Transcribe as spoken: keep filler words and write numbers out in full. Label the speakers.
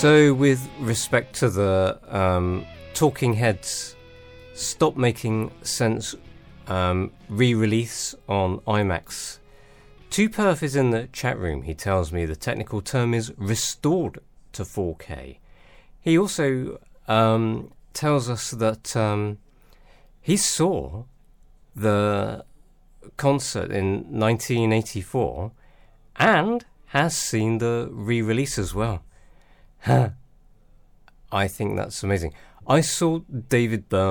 Speaker 1: So, with respect to the um, Talking Heads Stop Making Sense um, re-release on IMAX, two Perth is in the chat room. He tells me the technical term is restored to four K. He also um, tells us that um, he saw the concert in nineteen eighty-four and has seen the re-release as well. I think that's amazing. I saw David Byrne